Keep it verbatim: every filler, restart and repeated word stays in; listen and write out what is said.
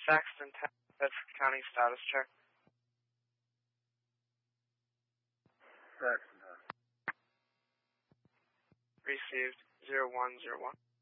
Saxton, Bedford County status check. Saxton. Received zero one zero one.